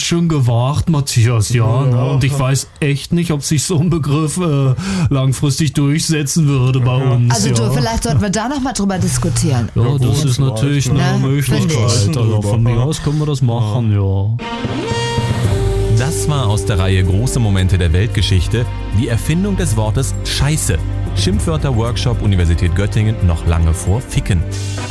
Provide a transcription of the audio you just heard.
schön gewagt, Matthias, ja. Ne? Und ich weiß echt nicht, ob sich so ein Begriff langfristig durchsetzen würde bei uns. Also du, vielleicht sollten wir da nochmal drüber diskutieren. Ja, das ist natürlich eine Möglichkeit. Also von mir aus können wir das machen, ja. Das war aus der Reihe Große Momente der Weltgeschichte die Erfindung des Wortes Scheiße. Schimpfwörter-Workshop Universität Göttingen noch lange vor Ficken.